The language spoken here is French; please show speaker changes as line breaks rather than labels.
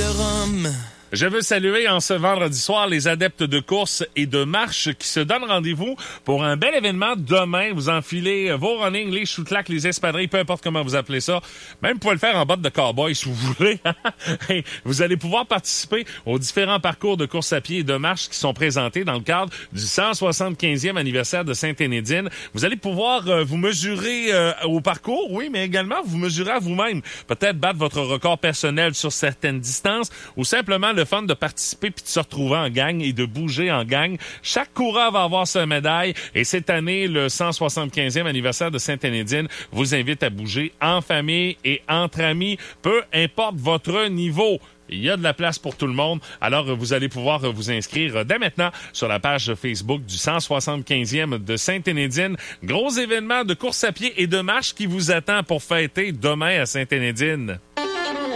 le rhum.
Je veux saluer en ce vendredi soir les adeptes de course et de marche qui se donnent rendez-vous pour un bel événement demain. Vous enfilez vos running, les chouclacs, les espadrilles, peu importe comment vous appelez ça. Même vous pouvez le faire en botte de cowboy si vous voulez. Et vous allez pouvoir participer aux différents parcours de course à pied et de marche qui sont présentés dans le cadre du 175e anniversaire de Sainte-Énédine. Vous allez pouvoir vous mesurer au parcours, oui, mais également vous mesurer à vous-même. Peut-être battre votre record personnel sur certaines distances ou simplement le fun de participer puis de se retrouver en gang et de bouger en gang. Chaque coureur va avoir sa médaille et cette année, le 175e anniversaire de Sainte-Énédine vous invite à bouger en famille et entre amis, peu importe votre niveau. Il y a de la place pour tout le monde. Alors, vous allez pouvoir vous inscrire dès maintenant sur la page Facebook du 175e de Sainte-Énédine. Gros événement de course à pied et de marche qui vous attend pour fêter demain à Sainte-Énédine.